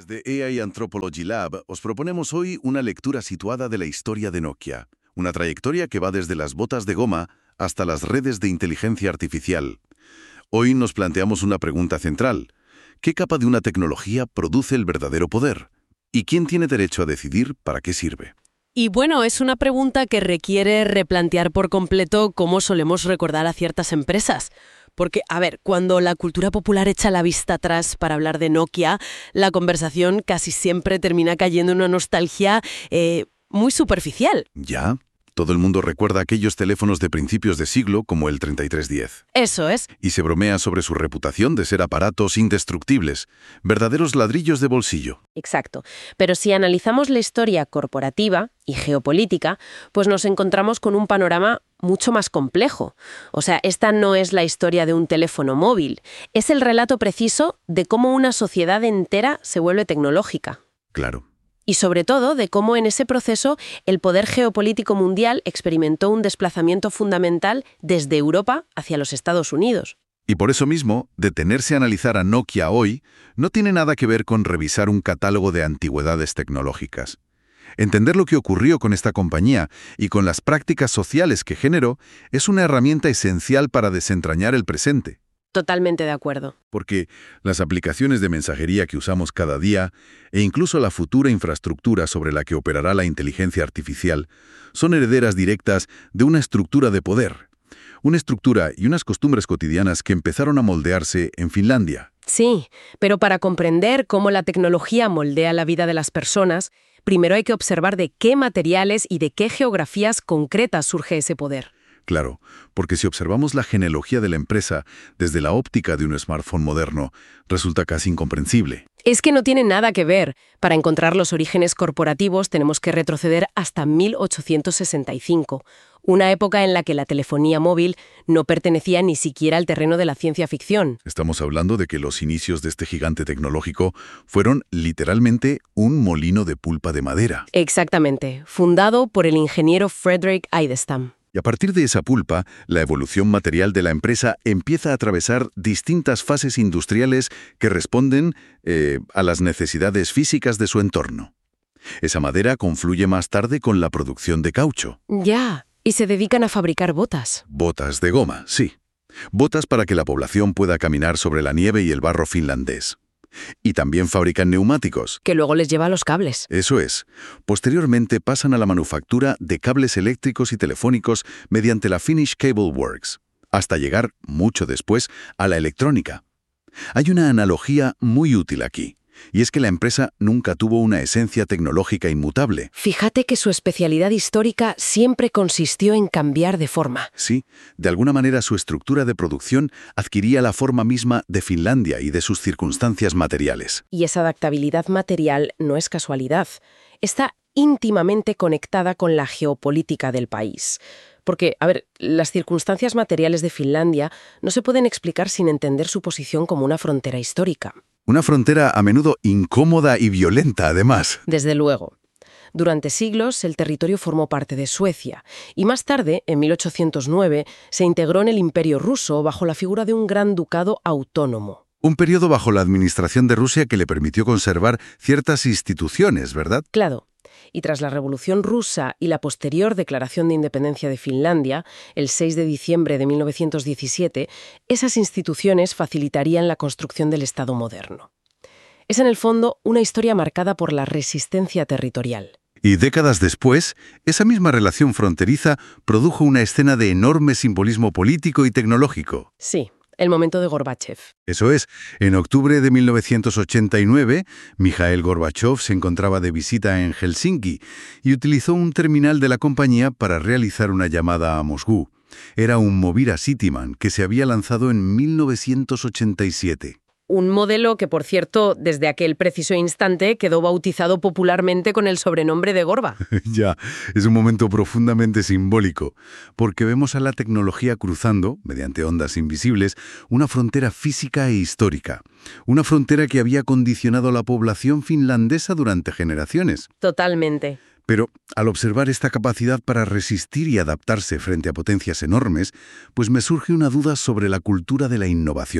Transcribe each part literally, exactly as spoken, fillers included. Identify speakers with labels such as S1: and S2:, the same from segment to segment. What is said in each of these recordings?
S1: Desde A I Anthropology Lab os proponemos hoy una lectura situada de la historia de Nokia, una trayectoria que va desde las botas de goma hasta las redes de inteligencia artificial. Hoy nos planteamos una pregunta central. ¿Qué capa de una tecnología produce el verdadero poder? ¿Y quién tiene derecho a decidir para qué sirve?
S2: Y bueno, es una pregunta que requiere replantear por completo cómo solemos recordar a ciertas empresas. Porque, a ver, cuando la cultura popular echa la vista atrás para hablar de Nokia, la conversación casi siempre termina cayendo en una nostalgia eh, muy superficial.
S1: ¿Ya? Todo el mundo recuerda aquellos teléfonos de principios de siglo como el treinta y tres diez.
S2: Eso es.
S1: Y se bromea sobre su reputación de ser aparatos indestructibles, verdaderos ladrillos de bolsillo.
S3: Exacto. Pero si analizamos la historia corporativa y geopolítica, pues nos encontramos con un panorama mucho más complejo. O sea, esta no es la historia de un teléfono móvil, es el relato preciso de cómo una sociedad entera se vuelve tecnológica.
S1: Claro.
S3: Y sobre todo de cómo en ese proceso el poder geopolítico mundial experimentó un desplazamiento fundamental desde Europa hacia los Estados Unidos.
S1: Y por eso mismo, detenerse a analizar a Nokia hoy no tiene nada que ver con revisar un catálogo de antigüedades tecnológicas. Entender lo que ocurrió con esta compañía y con las prácticas sociales que generó es una herramienta esencial para desentrañar el presente.
S3: Totalmente de acuerdo.
S1: Porque las aplicaciones de mensajería que usamos cada día e incluso la futura infraestructura sobre la que operará la inteligencia artificial son herederas directas de una estructura de poder. Una estructura y unas costumbres cotidianas que empezaron a moldearse en Finlandia.
S3: Sí, pero para comprender cómo la tecnología moldea la vida de las personas, primero hay que observar de qué materiales y de qué geografías concretas surge ese poder.
S1: Claro, porque si observamos la genealogía de la empresa desde la óptica de un smartphone moderno, resulta casi incomprensible.
S3: Es que no tiene nada que ver. Para encontrar los orígenes corporativos tenemos que retroceder hasta mil ochocientos sesenta y cinco, una época en la que la telefonía móvil no pertenecía ni siquiera al terreno de la ciencia ficción.
S1: Estamos hablando de que los inicios de este gigante tecnológico fueron literalmente un molino de pulpa de madera.
S3: Exactamente, fundado por el ingeniero Frederick Idestam.
S1: Y a partir de esa pulpa, la evolución material de la empresa empieza a atravesar distintas fases industriales que responden eh, a las necesidades físicas de su entorno. Esa madera confluye más tarde con la producción de caucho.
S3: Ya, y se dedican a fabricar botas.
S1: Botas de goma, sí. Botas para que la población pueda caminar sobre la nieve y el barro finlandés. Y también fabrican neumáticos.
S3: Que luego les lleva a los cables.
S1: Eso es. Posteriormente pasan a la manufactura de cables eléctricos y telefónicos mediante la Finnish Cable Works, hasta llegar, mucho después, a la electrónica. Hay una analogía muy útil aquí, y es que la empresa nunca tuvo una esencia tecnológica inmutable.
S3: Fíjate que su especialidad histórica siempre consistió en cambiar de forma.
S1: Sí, de alguna manera su estructura de producción adquiría la forma misma de Finlandia y de sus circunstancias materiales.
S3: Y esa adaptabilidad material no es casualidad. Está íntimamente conectada con la geopolítica del país. Porque, a ver, las circunstancias materiales de Finlandia no se pueden explicar sin entender su posición como una frontera histórica.
S1: Una frontera a menudo incómoda y violenta, además.
S3: Desde luego. Durante siglos, el territorio formó parte de Suecia, y más tarde, en mil ochocientos nueve, se integró en el Imperio ruso bajo la figura de un gran ducado autónomo.
S1: Un periodo bajo la administración de Rusia que le permitió conservar ciertas instituciones, ¿verdad?
S3: Claro. Y tras la Revolución Rusa y la posterior declaración de independencia de Finlandia, el seis de diciembre de mil novecientos diecisiete, esas instituciones facilitarían la construcción del Estado moderno. Es en el fondo una historia marcada por la resistencia territorial.
S1: Y décadas después, esa misma relación fronteriza produjo una escena de enorme simbolismo político y tecnológico.
S3: Sí. El momento de Gorbáchev.
S1: Eso es. En octubre de mil novecientos ochenta y nueve, Mikhail Gorbáchev se encontraba de visita en Helsinki y utilizó un terminal de la compañía para realizar una llamada a Moscú. Era un Movira Cityman que se había lanzado en mil novecientos ochenta y siete.
S3: Un modelo que, por cierto, desde aquel preciso instante quedó bautizado popularmente con el sobrenombre de Gorba.
S1: Ya, es un momento profundamente simbólico, porque vemos a la tecnología cruzando, mediante ondas invisibles, una frontera física e histórica. Una frontera que había condicionado a la población finlandesa durante generaciones.
S3: Totalmente.
S1: Pero al observar esta capacidad para resistir y adaptarse frente a potencias enormes, pues me surge una duda sobre la cultura de la innovación.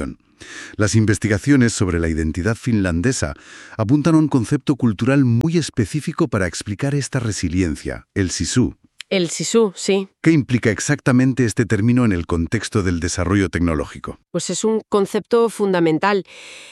S1: Las investigaciones sobre la identidad finlandesa apuntan a un concepto cultural muy específico para explicar esta resiliencia, el sisu.
S3: El sisu, sí.
S1: ¿Qué implica exactamente este término en el contexto del desarrollo tecnológico?
S3: Pues es un concepto fundamental.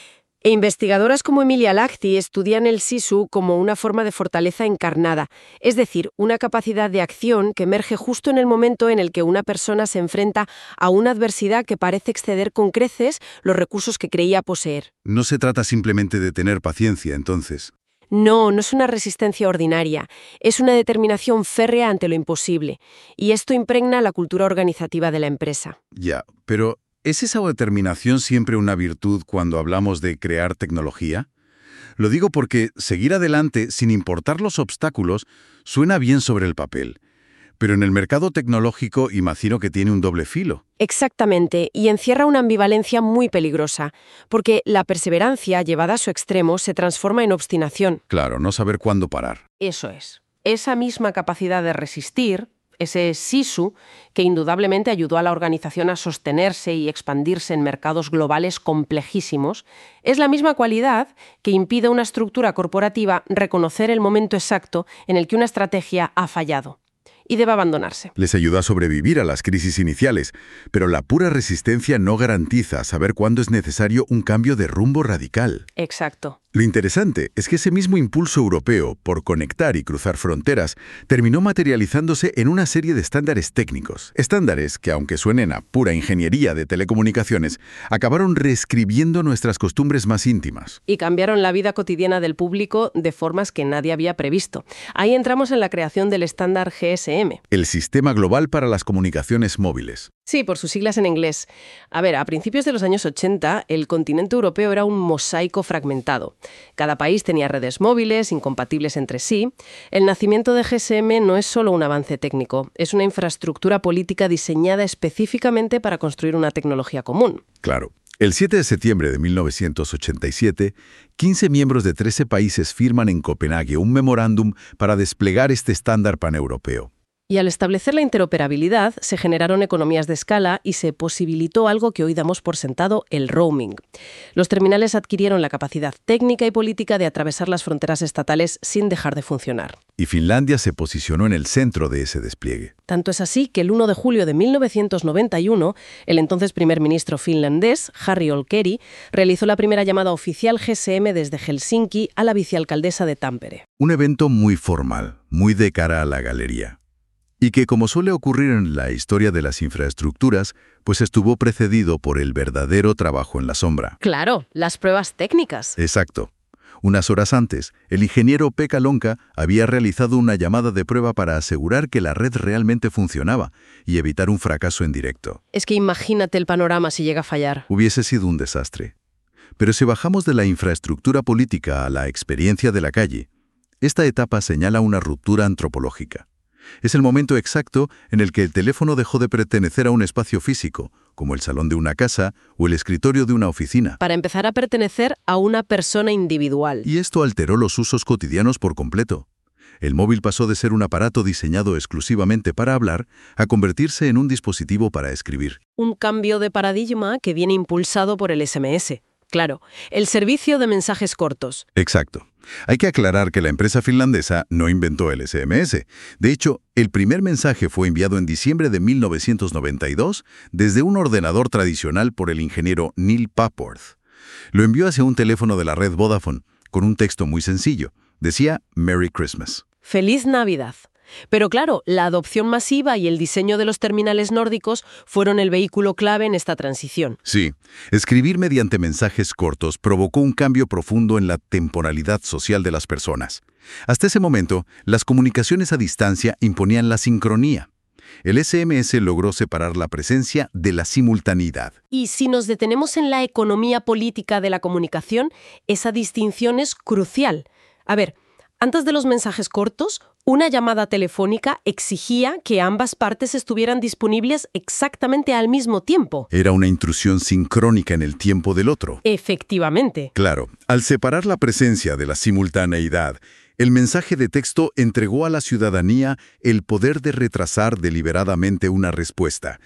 S3: E investigadoras como Emilia Lahti estudian el sisu como una forma de fortaleza encarnada, es decir, una capacidad de acción que emerge justo en el momento en el que una persona se enfrenta a una adversidad que parece exceder con creces los recursos que creía poseer.
S1: No se trata simplemente de tener paciencia, entonces.
S3: No, no es una resistencia ordinaria, es una determinación férrea ante lo imposible, y esto impregna la cultura organizativa de la empresa.
S1: Ya, pero ¿es esa determinación siempre una virtud cuando hablamos de crear tecnología? Lo digo porque seguir adelante sin importar los obstáculos suena bien sobre el papel. Pero en el mercado tecnológico imagino que tiene un doble filo.
S3: Exactamente, y encierra una ambivalencia muy peligrosa, porque la perseverancia llevada a su extremo se transforma en obstinación.
S1: Claro, no saber cuándo parar.
S3: Eso es. Esa misma capacidad de resistir, ese sisu, que indudablemente ayudó a la organización a sostenerse y expandirse en mercados globales complejísimos, es la misma cualidad que impide a una estructura corporativa reconocer el momento exacto en el que una estrategia ha fallado y debe abandonarse.
S1: Les ayuda a sobrevivir a las crisis iniciales, pero la pura resistencia no garantiza saber cuándo es necesario un cambio de rumbo radical.
S3: Exacto.
S1: Lo interesante es que ese mismo impulso europeo por conectar y cruzar fronteras terminó materializándose en una serie de estándares técnicos. Estándares que, aunque suenen a pura ingeniería de telecomunicaciones, acabaron reescribiendo nuestras costumbres más íntimas.
S3: Y cambiaron la vida cotidiana del público de formas que nadie había previsto. Ahí entramos en la creación del estándar G S M.
S1: El Sistema Global para las Comunicaciones Móviles.
S3: Sí, por sus siglas en inglés. A ver, a principios de los años ochenta, el continente europeo era un mosaico fragmentado. Cada país tenía redes móviles, incompatibles entre sí. El nacimiento de G S M no es solo un avance técnico, es una infraestructura política diseñada específicamente para construir una tecnología común.
S1: Claro. El siete de septiembre de mil novecientos ochenta y siete, quince miembros de trece países firman en Copenhague un memorándum para desplegar este estándar paneuropeo.
S3: Y al establecer la interoperabilidad, se generaron economías de escala y se posibilitó algo que hoy damos por sentado, el roaming. Los terminales adquirieron la capacidad técnica y política de atravesar las fronteras estatales sin dejar de funcionar.
S1: Y Finlandia se posicionó en el centro de ese despliegue.
S3: Tanto es así que el uno de julio de mil novecientos noventa y uno, el entonces primer ministro finlandés, Harri Olkeri, realizó la primera llamada oficial G S M desde Helsinki a la vicealcaldesa de Tampere.
S1: Un evento muy formal, muy de cara a la galería. Y que, como suele ocurrir en la historia de las infraestructuras, pues estuvo precedido por el verdadero trabajo en la sombra.
S3: Claro, las pruebas técnicas.
S1: Exacto. Unas horas antes, el ingeniero Pekka Lonka había realizado una llamada de prueba para asegurar que la red realmente funcionaba y evitar un fracaso en directo.
S3: Es que imagínate el panorama si llega a fallar.
S1: Hubiese sido un desastre. Pero si bajamos de la infraestructura política a la experiencia de la calle, esta etapa señala una ruptura antropológica. Es el momento exacto en el que el teléfono dejó de pertenecer a un espacio físico, como el salón de una casa o el escritorio de una oficina.
S3: Para empezar a pertenecer a una persona individual.
S1: Y esto alteró los usos cotidianos por completo. El móvil pasó de ser un aparato diseñado exclusivamente para hablar a convertirse en un dispositivo para escribir.
S3: Un cambio de paradigma que viene impulsado por el S M S. Claro, el servicio de mensajes cortos.
S1: Exacto. Hay que aclarar que la empresa finlandesa no inventó el S M S. De hecho, el primer mensaje fue enviado en diciembre de mil novecientos noventa y dos desde un ordenador tradicional por el ingeniero Neil Papworth. Lo envió hacia un teléfono de la red Vodafone, con un texto muy sencillo. Decía Merry Christmas.
S3: ¡Feliz Navidad! Pero claro, la adopción masiva y el diseño de los terminales nórdicos fueron el vehículo clave en esta transición.
S1: Sí, escribir mediante mensajes cortos provocó un cambio profundo en la temporalidad social de las personas. Hasta ese momento, las comunicaciones a distancia imponían la sincronía. El S M S logró separar la presencia de la simultaneidad.
S3: Y si nos detenemos en la economía política de la comunicación, esa distinción es crucial. A ver, antes de los mensajes cortos, una llamada telefónica exigía que ambas partes estuvieran disponibles exactamente al mismo tiempo.
S1: Era una intrusión sincrónica en el tiempo del otro.
S3: Efectivamente.
S1: Claro, al separar la presencia de la simultaneidad, el mensaje de texto entregó a la ciudadanía el poder de retrasar deliberadamente una respuesta.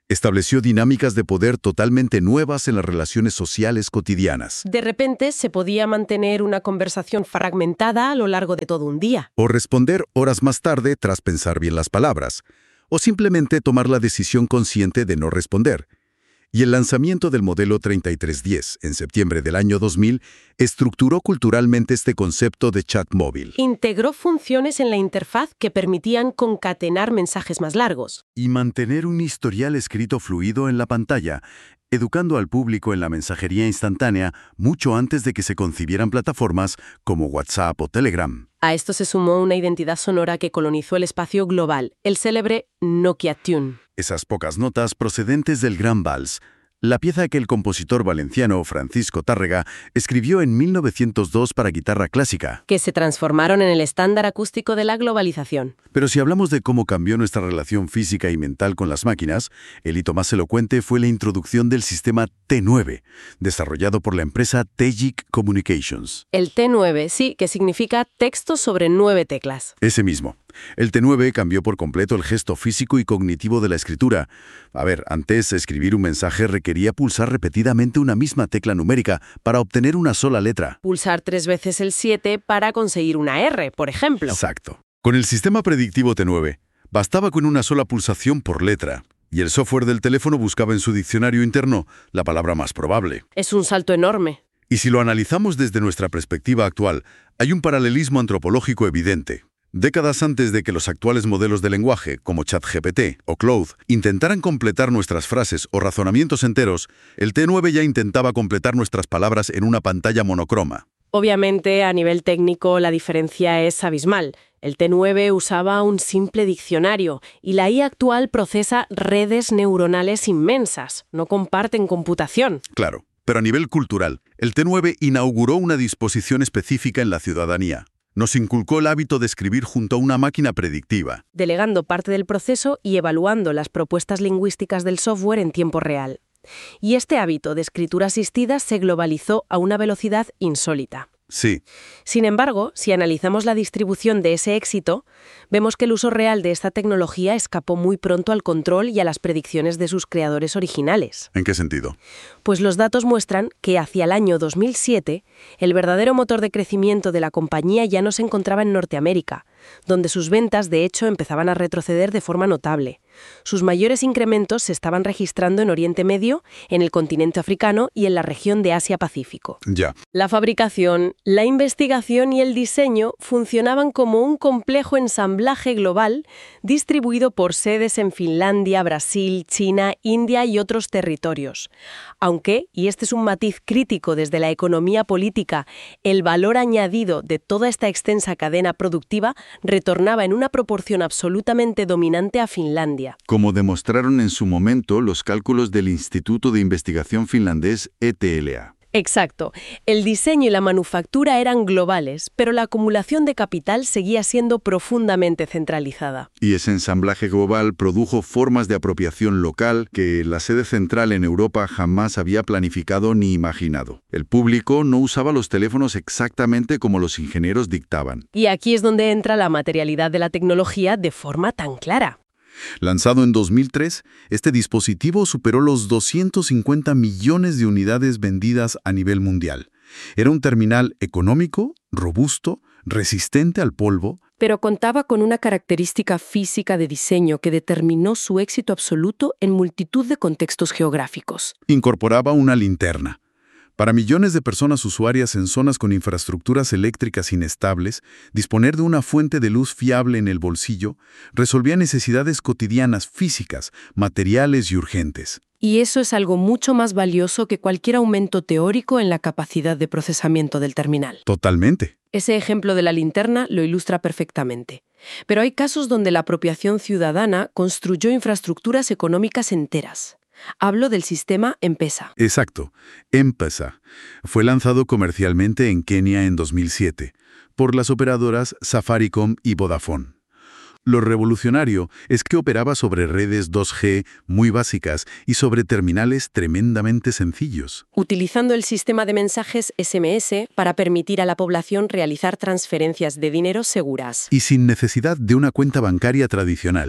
S1: Estableció dinámicas de poder totalmente nuevas en las relaciones sociales cotidianas.
S3: De repente se podía mantener una conversación fragmentada a lo largo de todo un día.
S1: O responder horas más tarde tras pensar bien las palabras. O simplemente tomar la decisión consciente de no responder. Y el lanzamiento del modelo treinta y tres diez en septiembre del año dos mil estructuró culturalmente este concepto de chat móvil.
S3: Integró funciones en la interfaz que permitían concatenar mensajes más largos.
S1: Y mantener un historial escrito fluido en la pantalla, educando al público en la mensajería instantánea mucho antes de que se concibieran plataformas como WhatsApp o Telegram.
S3: A esto se sumó una identidad sonora que colonizó el espacio global, el célebre Nokia Tune.
S1: Esas pocas notas procedentes del Gran Vals, la pieza que el compositor valenciano Francisco Tárrega escribió en mil novecientos dos para guitarra clásica.
S3: Que se transformaron en el estándar acústico de la globalización.
S1: Pero si hablamos de cómo cambió nuestra relación física y mental con las máquinas, el hito más elocuente fue la introducción del sistema T nueve, desarrollado por la empresa Tegic Communications.
S3: El T nueve, sí, que significa texto sobre nueve teclas.
S1: Ese mismo. El T nueve cambió por completo el gesto físico y cognitivo de la escritura. A ver, antes escribir un mensaje requería pulsar repetidamente una misma tecla numérica para obtener una sola letra.
S3: Pulsar tres veces el siete para conseguir una R, por ejemplo.
S1: Exacto. Con el sistema predictivo T nueve, bastaba con una sola pulsación por letra, y el software del teléfono buscaba en su diccionario interno la palabra más probable.
S3: Es un salto enorme.
S1: Y si lo analizamos desde nuestra perspectiva actual, hay un paralelismo antropológico evidente. Décadas antes de que los actuales modelos de lenguaje, como ChatGPT o Claude, intentaran completar nuestras frases o razonamientos enteros, el T nueve ya intentaba completar nuestras palabras en una pantalla monocroma.
S3: Obviamente, a nivel técnico, la diferencia es abismal. El T nueve usaba un simple diccionario y la I A actual procesa redes neuronales inmensas. No comparten computación.
S1: Claro, pero a nivel cultural, el T nueve inauguró una disposición específica en la ciudadanía. Nos inculcó el hábito de escribir junto a una máquina predictiva,
S3: delegando parte del proceso y evaluando las propuestas lingüísticas del software en tiempo real. Y este hábito de escritura asistida se globalizó a una velocidad insólita.
S1: Sí.
S3: Sin embargo, si analizamos la distribución de ese éxito, vemos que el uso real de esta tecnología escapó muy pronto al control y a las predicciones de sus creadores originales.
S1: ¿En qué sentido?
S3: Pues los datos muestran que hacia el año dos mil siete, el verdadero motor de crecimiento de la compañía ya no se encontraba en Norteamérica, donde sus ventas, de hecho, empezaban a retroceder de forma notable. Sus mayores incrementos se estaban registrando en Oriente Medio, en el continente africano y en la región de Asia-Pacífico.
S1: Ya.
S3: La fabricación, la investigación y el diseño funcionaban como un complejo ensamblaje global distribuido por sedes en Finlandia, Brasil, China, India y otros territorios. Aunque, y este es un matiz crítico desde la economía política, el valor añadido de toda esta extensa cadena productiva retornaba en una proporción absolutamente dominante a Finlandia.
S1: Como demostraron en su momento los cálculos del Instituto de Investigación finlandés E T L A.
S3: Exacto. El diseño y la manufactura eran globales, pero la acumulación de capital seguía siendo profundamente centralizada.
S1: Y ese ensamblaje global produjo formas de apropiación local que la sede central en Europa jamás había planificado ni imaginado. El público no usaba los teléfonos exactamente como los ingenieros dictaban.
S3: Y aquí es donde entra la materialidad de la tecnología de forma tan clara.
S1: Lanzado en dos mil tres, este dispositivo superó los doscientos cincuenta millones de unidades vendidas a nivel mundial. Era un terminal económico, robusto, resistente al polvo,
S3: pero contaba con una característica física de diseño que determinó su éxito absoluto en multitud de contextos geográficos.
S1: Incorporaba una linterna. Para millones de personas usuarias en zonas con infraestructuras eléctricas inestables, disponer de una fuente de luz fiable en el bolsillo resolvía necesidades cotidianas físicas, materiales y urgentes.
S3: Y eso es algo mucho más valioso que cualquier aumento teórico en la capacidad de procesamiento del terminal.
S1: Totalmente.
S3: Ese ejemplo de la linterna lo ilustra perfectamente. Pero hay casos donde la apropiación ciudadana construyó infraestructuras económicas enteras. Hablo del sistema M-Pesa.
S1: Exacto. M-Pesa fue lanzado comercialmente en Kenia en dos mil siete por las operadoras Safaricom y Vodafone. Lo revolucionario es que operaba sobre redes dos G muy básicas y sobre terminales tremendamente sencillos.
S3: Utilizando el sistema de mensajes S M S para permitir a la población realizar transferencias de dinero seguras.
S1: Y sin necesidad de una cuenta bancaria tradicional.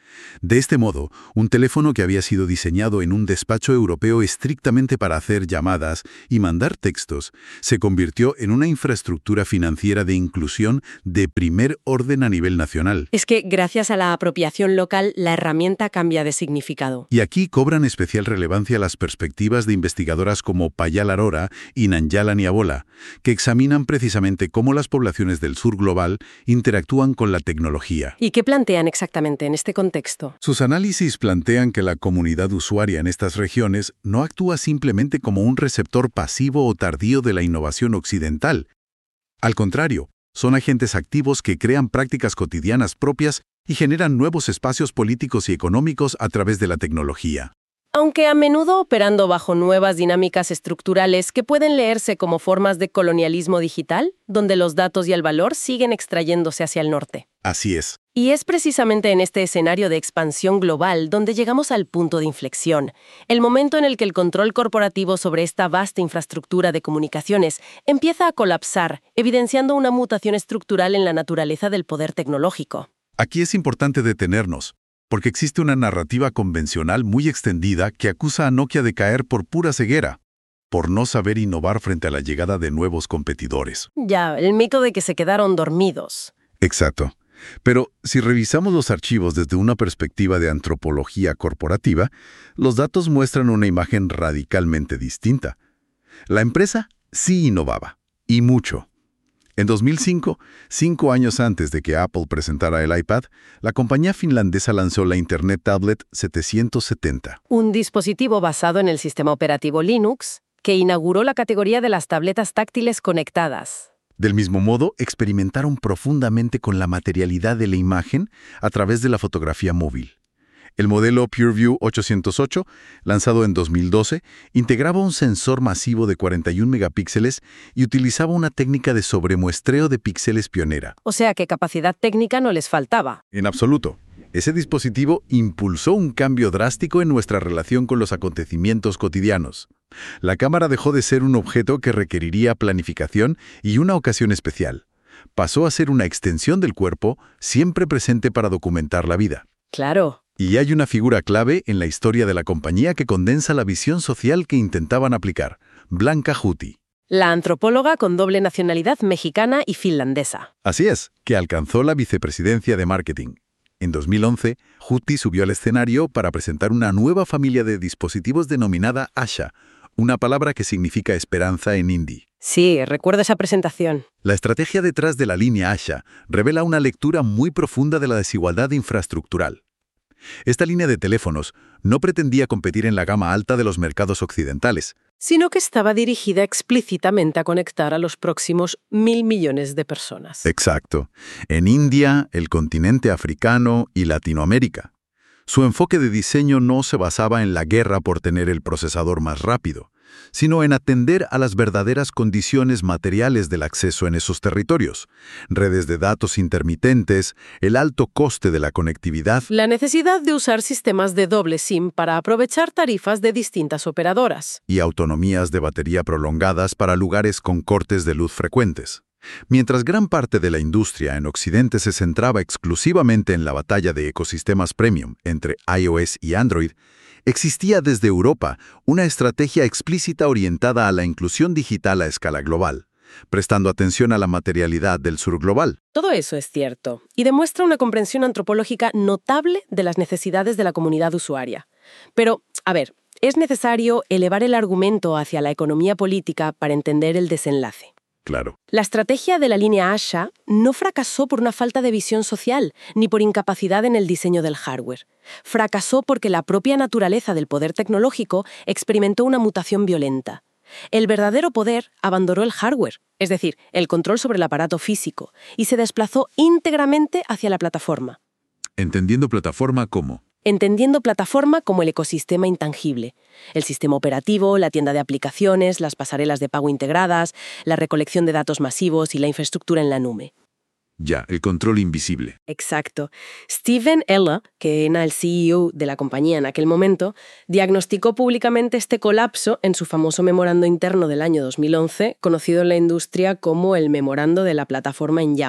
S1: De este modo, un teléfono que había sido diseñado en un despacho europeo estrictamente para hacer llamadas y mandar textos, se convirtió en una infraestructura financiera de inclusión de primer orden a nivel nacional.
S3: Es que, gracias a la apropiación local, la herramienta cambia de significado.
S1: Y aquí cobran especial relevancia las perspectivas de investigadoras como Payal Arora y Nanjala Niabola, que examinan precisamente cómo las poblaciones del sur global interactúan con la tecnología.
S3: ¿Y qué plantean exactamente en este contexto?
S1: Sus análisis plantean que la comunidad usuaria en estas regiones no actúa simplemente como un receptor pasivo o tardío de la innovación occidental. Al contrario, son agentes activos que crean prácticas cotidianas propias y generan nuevos espacios políticos y económicos a través de la tecnología.
S3: Aunque a menudo operando bajo nuevas dinámicas estructurales que pueden leerse como formas de colonialismo digital, donde los datos y el valor siguen extrayéndose hacia el norte.
S1: Así es.
S3: Y es precisamente en este escenario de expansión global donde llegamos al punto de inflexión, el momento en el que el control corporativo sobre esta vasta infraestructura de comunicaciones empieza a colapsar, evidenciando una mutación estructural en la naturaleza del poder tecnológico.
S1: Aquí es importante detenernos, porque existe una narrativa convencional muy extendida que acusa a Nokia de caer por pura ceguera, por no saber innovar frente a la llegada de nuevos competidores.
S3: Ya, el mito de que se quedaron dormidos.
S1: Exacto. Pero si revisamos los archivos desde una perspectiva de antropología corporativa, los datos muestran una imagen radicalmente distinta. La empresa sí innovaba, y mucho. En dos mil cinco, cinco años antes de que Apple presentara el iPad, la compañía finlandesa lanzó la Internet Tablet setecientos setenta.
S3: Un dispositivo basado en el sistema operativo Linux que inauguró la categoría de las tabletas táctiles conectadas.
S1: Del mismo modo, experimentaron profundamente con la materialidad de la imagen a través de la fotografía móvil. El modelo PureView ochocientos ocho, lanzado en dos mil doce, integraba un sensor masivo de cuarenta y un megapíxeles y utilizaba una técnica de sobremuestreo de píxeles pionera.
S3: O sea que capacidad técnica no les faltaba.
S1: En absoluto. Ese dispositivo impulsó un cambio drástico en nuestra relación con los acontecimientos cotidianos. La cámara dejó de ser un objeto que requeriría planificación y una ocasión especial. Pasó a ser una extensión del cuerpo, siempre presente para documentar la vida.
S3: Claro.
S1: Y hay una figura clave en la historia de la compañía que condensa la visión social que intentaban aplicar, Blanca Huthi.
S3: La antropóloga con doble nacionalidad mexicana y finlandesa.
S1: Así es, que alcanzó la vicepresidencia de marketing. En dos mil once, Huthi subió al escenario para presentar una nueva familia de dispositivos denominada Asha, una palabra que significa esperanza en hindi.
S3: Sí, recuerdo esa presentación.
S1: La estrategia detrás de la línea Asha revela una lectura muy profunda de la desigualdad infraestructural. Esta línea de teléfonos no pretendía competir en la gama alta de los mercados occidentales,
S3: sino que estaba dirigida explícitamente a conectar a los próximos mil millones de personas.
S1: Exacto. En India, el continente africano y Latinoamérica. Su enfoque de diseño no se basaba en la guerra por tener el procesador más rápido, sino en atender a las verdaderas condiciones materiales del acceso en esos territorios, redes de datos intermitentes, el alto coste de la conectividad,
S3: la necesidad de usar sistemas de doble SIM para aprovechar tarifas de distintas operadoras,
S1: y autonomías de batería prolongadas para lugares con cortes de luz frecuentes. Mientras gran parte de la industria en Occidente se centraba exclusivamente en la batalla de ecosistemas premium entre iOS y Android, existía desde Europa una estrategia explícita orientada a la inclusión digital a escala global, prestando atención a la materialidad del sur global.
S3: Todo eso es cierto, y demuestra una comprensión antropológica notable de las necesidades de la comunidad usuaria. Pero, a ver, es necesario elevar el argumento hacia la economía política para entender el desenlace.
S1: Claro.
S3: La estrategia de la línea Asha no fracasó por una falta de visión social, ni por incapacidad en el diseño del hardware. Fracasó porque la propia naturaleza del poder tecnológico experimentó una mutación violenta. El verdadero poder abandonó el hardware, es decir, el control sobre el aparato físico, y se desplazó íntegramente hacia la plataforma.
S1: Entendiendo plataforma como...
S3: Entendiendo plataforma como el ecosistema intangible. El sistema operativo, la tienda de aplicaciones, las pasarelas de pago integradas, la recolección de datos masivos y la infraestructura en la nube.
S1: Ya, el control invisible.
S3: Exacto. Steven Ella, que era el C E O de la compañía en aquel momento, diagnosticó públicamente este colapso en su famoso memorando interno del año dos mil once, conocido en la industria como el memorando de la plataforma en llamas.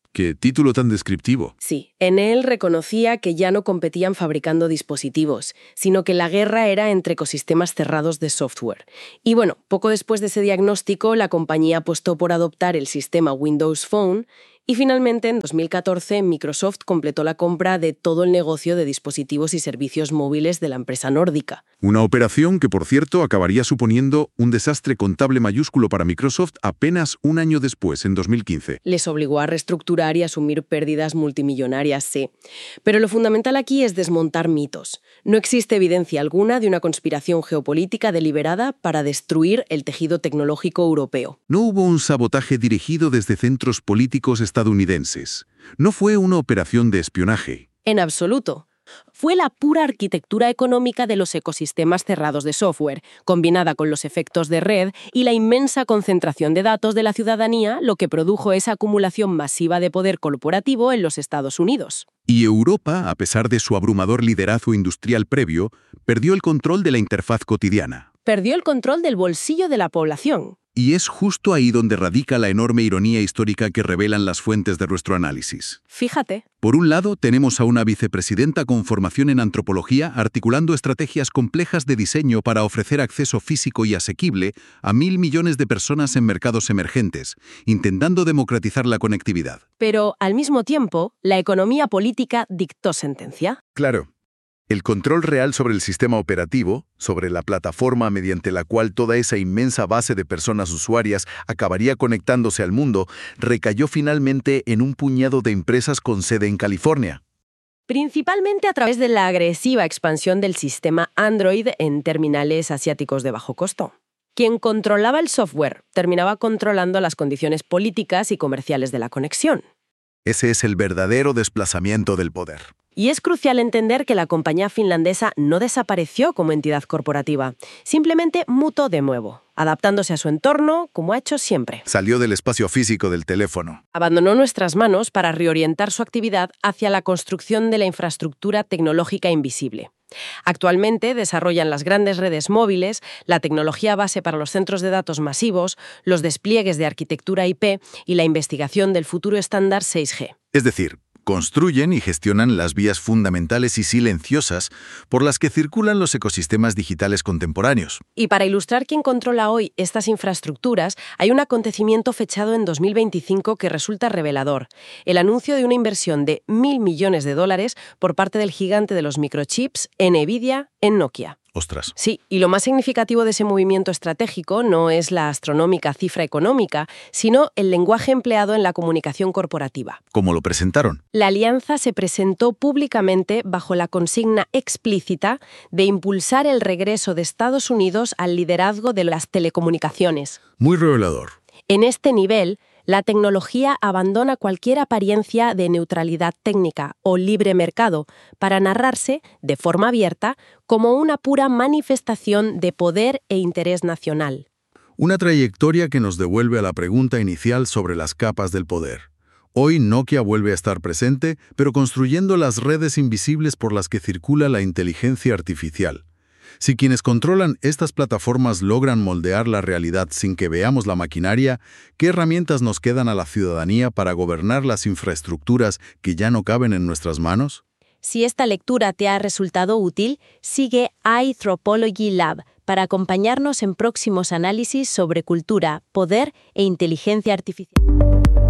S1: Qué título tan descriptivo.
S3: Sí, en él reconocía que ya no competían fabricando dispositivos, sino que la guerra era entre ecosistemas cerrados de software. Y bueno, poco después de ese diagnóstico, la compañía apostó por adoptar el sistema Windows Phone. Y finalmente, en dos mil catorce, Microsoft completó la compra de todo el negocio de dispositivos y servicios móviles de la empresa nórdica.
S1: Una operación que, por cierto, acabaría suponiendo un desastre contable mayúsculo para Microsoft apenas un año después, en dos mil quince.
S3: Les obligó a reestructurar y asumir pérdidas multimillonarias, sí. Pero lo fundamental aquí es desmontar mitos. No existe evidencia alguna de una conspiración geopolítica deliberada para destruir el tejido tecnológico europeo.
S1: No hubo un sabotaje dirigido desde centros políticos estadounidenses. No fue una operación de espionaje.
S3: En absoluto. Fue la pura arquitectura económica de los ecosistemas cerrados de software, combinada con los efectos de red y la inmensa concentración de datos de la ciudadanía, lo que produjo esa acumulación masiva de poder corporativo en los Estados Unidos.
S1: Y Europa, a pesar de su abrumador liderazgo industrial previo, perdió el control de la interfaz cotidiana.
S3: Perdió el control del bolsillo de la población.
S1: Y es justo ahí donde radica la enorme ironía histórica que revelan las fuentes de nuestro análisis.
S3: Fíjate.
S1: Por un lado, tenemos a una vicepresidenta con formación en antropología articulando estrategias complejas de diseño para ofrecer acceso físico y asequible a mil millones de personas en mercados emergentes, intentando democratizar la conectividad.
S3: Pero, al mismo tiempo, la economía política dictó sentencia.
S1: Claro. El control real sobre el sistema operativo, sobre la plataforma mediante la cual toda esa inmensa base de personas usuarias acabaría conectándose al mundo, recayó finalmente en un puñado de empresas con sede en California.
S3: Principalmente a través de la agresiva expansión del sistema Android en terminales asiáticos de bajo costo. Quien controlaba el software terminaba controlando las condiciones políticas y comerciales de la conexión.
S1: Ese es el verdadero desplazamiento del poder.
S3: Y es crucial entender que la compañía finlandesa no desapareció como entidad corporativa, simplemente mutó de nuevo, adaptándose a su entorno como ha hecho siempre.
S1: Salió del espacio físico del teléfono.
S3: Abandonó nuestras manos para reorientar su actividad hacia la construcción de la infraestructura tecnológica invisible. Actualmente desarrollan las grandes redes móviles, la tecnología base para los centros de datos masivos, los despliegues de arquitectura I P y la investigación del futuro estándar seis G.
S1: Es decir, construyen y gestionan las vías fundamentales y silenciosas por las que circulan los ecosistemas digitales contemporáneos.
S3: Y para ilustrar quién controla hoy estas infraestructuras, hay un acontecimiento fechado en dos mil veinticinco que resulta revelador. El anuncio de una inversión de mil millones de dólares por parte del gigante de los microchips, NVIDIA, en Nokia.
S1: Ostras.
S3: Sí, y lo más significativo de ese movimiento estratégico no es la astronómica cifra económica, sino el lenguaje empleado en la comunicación corporativa.
S1: ¿Cómo lo presentaron?
S3: La alianza se presentó públicamente bajo la consigna explícita de impulsar el regreso de Estados Unidos al liderazgo de las telecomunicaciones.
S1: Muy revelador.
S3: En este nivel, la tecnología abandona cualquier apariencia de neutralidad técnica o libre mercado para narrarse, de forma abierta, como una pura manifestación de poder e interés nacional.
S1: Una trayectoria que nos devuelve a la pregunta inicial sobre las capas del poder. Hoy Nokia vuelve a estar presente, pero construyendo las redes invisibles por las que circula la inteligencia artificial. Si quienes controlan estas plataformas logran moldear la realidad sin que veamos la maquinaria, ¿qué herramientas nos quedan a la ciudadanía para gobernar las infraestructuras que ya no caben en nuestras manos?
S3: Si esta lectura te ha resultado útil, sigue iAnthropology Lab para acompañarnos en próximos análisis sobre cultura, poder e inteligencia artificial.